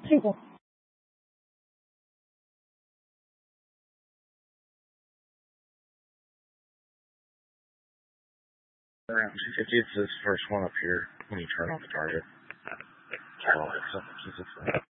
table. Around 250, it's this first one up here when you turn off the target. Oh, it's